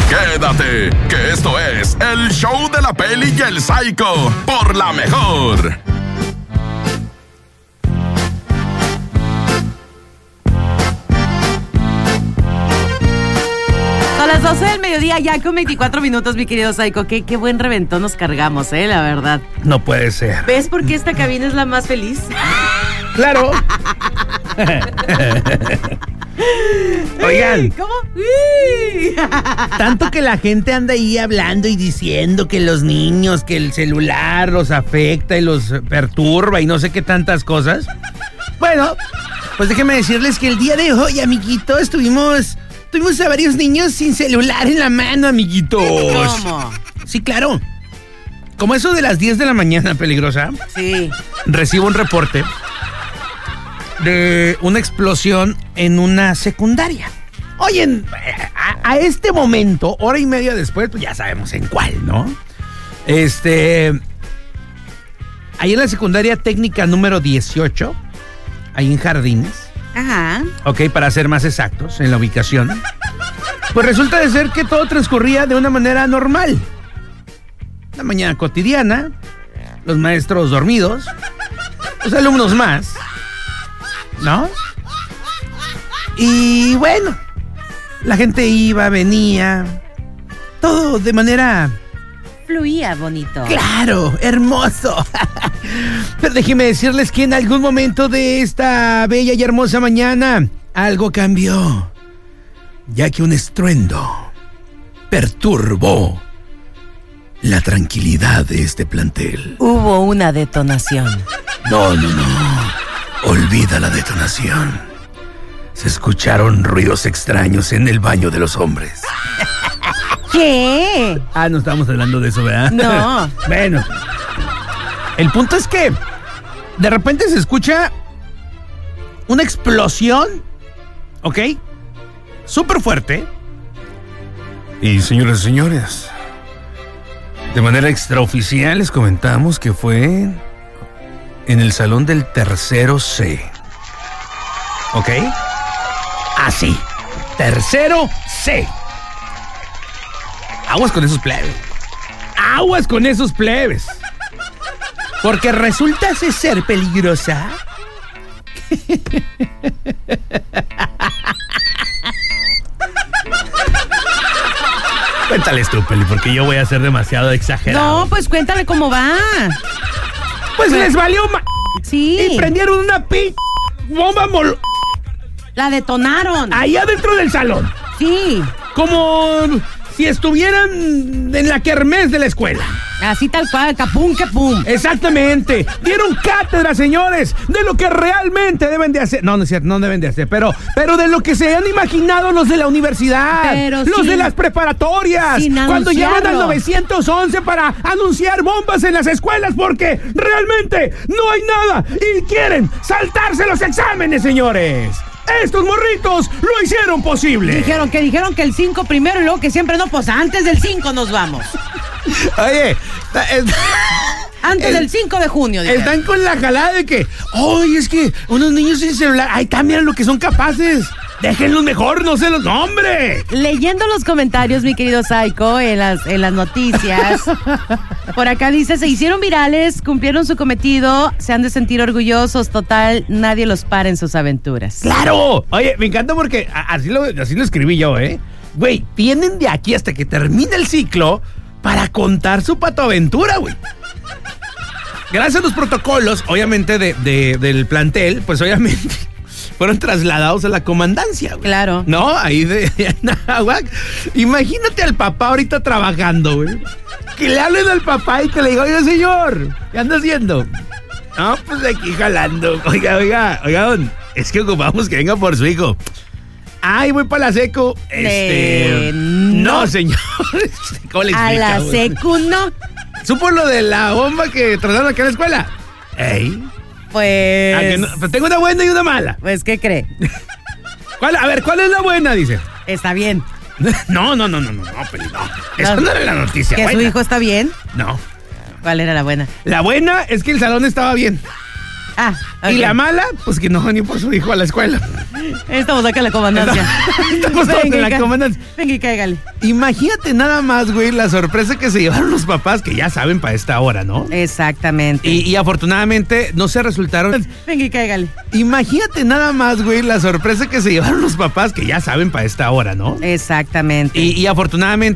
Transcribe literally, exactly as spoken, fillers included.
Quédate, que esto es el show de la Peli y el Psycho por La Mejor. A las doce del mediodía, ya con veinticuatro minutos, mi querido Psycho. Qué, qué buen reventón nos cargamos, eh, la verdad. No puede ser. ¿Ves por qué esta cabina es la más feliz? Claro. Oigan. ¿Cómo? ¡Uy! Tanto que la gente anda ahí hablando y diciendo que los niños, que el celular los afecta y los perturba y no sé qué tantas cosas. Bueno, pues déjenme decirles que el día de hoy, amiguitos, estuvimos... Tuvimos a varios niños sin celular en la mano, amiguitos. ¿Cómo? Sí, claro. Como eso de las diez de la mañana, peligrosa. Sí. Recibo un reporte de una explosión en una secundaria. Oye, a, a este momento, hora y media después, pues ya sabemos en cuál, ¿no? Este... Ahí en la secundaria técnica número dieciocho, ahí en Jardines. Ajá. Ok, para ser más exactos en la ubicación. Pues resulta de ser que todo transcurría de una manera normal. La mañana cotidiana, los maestros dormidos, los alumnos más, ¿no? Y bueno, la gente iba, venía, todo de manera... Fluía bonito. ¡Claro! ¡Hermoso! Pero déjenme decirles que en algún momento de esta bella y hermosa mañana algo cambió, ya que un estruendo perturbó la tranquilidad de este plantel. Hubo una detonación. No, no, no. Olvida la detonación. Se escucharon ruidos extraños en el baño de los hombres. ¿Qué? Ah, no estábamos hablando de eso, ¿verdad? No. Bueno, el punto es que de repente se escucha una explosión, ¿ok? Súper fuerte. Y señoras y señores, de manera extraoficial les comentamos que fue en el salón del tercero C. ¿Ok? Así, tercero C. Aguas con esos plebes. Aguas con esos plebes. Porque resulta ser peligrosa. Cuéntales tú, Peli, porque yo voy a ser demasiado exagerado. No, pues cuéntale cómo va. Pues les valió ma... Sí. Y prendieron una p... bomba mol... La detonaron. ahí adentro del salón. Sí. Como si estuvieran en la kermés de la escuela. Así tal cual, capum, capum. Exactamente. Dieron cátedra, señores, de lo que realmente deben de hacer. No, no es cierto, no deben de hacer, pero, pero de lo que se han imaginado los de la universidad. Pero los sin, de las preparatorias. Cuando llaman al nueve once para anunciar bombas en las escuelas porque realmente no hay nada y quieren saltarse los exámenes, señores. Estos morritos lo hicieron posible. Dijeron que dijeron que el cinco primero y luego que siempre no, pues antes del cinco nos vamos. Oye, es, antes es, del cinco de junio. Dijeron. Están con la jalada de que, oye, es que unos niños sin celular, ay, también lo que son capaces. Déjenlos mejor, no se los nombre. Leyendo los comentarios, mi querido Psycho, en las, en las noticias, por acá dice, se hicieron virales, cumplieron su cometido, se han de sentir orgullosos, total, nadie los para en sus aventuras. ¡Claro! Oye, me encanta porque así lo, así lo escribí yo, ¿eh? Güey, tienen de aquí hasta que termine el ciclo para contar su patoaventura, güey. Gracias a los protocolos, obviamente, de, de, del plantel, pues obviamente... fueron trasladados a la comandancia, güey. Claro. ¿No? Ahí de, de Anáhuac. Imagínate al papá ahorita trabajando, güey. Que le hablen al papá y que le diga, oiga, señor, ¿qué anda haciendo? No, pues aquí jalando. Oiga, oiga, oiga, don, es que ocupamos que venga por su hijo. Ay, voy para la secu. Este. Eh, no. no, señor. ¿Cómo le explica, a la güey? secu no. ¿Supo lo de la bomba que trasladaron acá a la escuela? Ey. Pues... Ah, que no, pues tengo una buena y una mala. Pues, ¿qué cree? ¿Cuál? A ver, ¿cuál es la buena? Dice. Está bien. No, no, no, no, no, no, Peli, no. Eso no era la noticia ¿Que buena. su hijo está bien? No. ¿Cuál era la buena? La buena es que el salón estaba bien. Ah, okay. Y la mala, pues que no va ni por su hijo a la escuela. Estamos acá en la comandancia. Estamos todos en la comandancia. Venga y cáigale. Imagínate nada más, güey, la sorpresa que se llevaron los papás, que ya saben para esta hora, ¿no? Exactamente. Y, y afortunadamente no se resultaron. Venga y cáigale. Imagínate nada más, güey, la sorpresa que se llevaron los papás, que ya saben para esta hora, ¿no? Exactamente. Y, y afortunadamente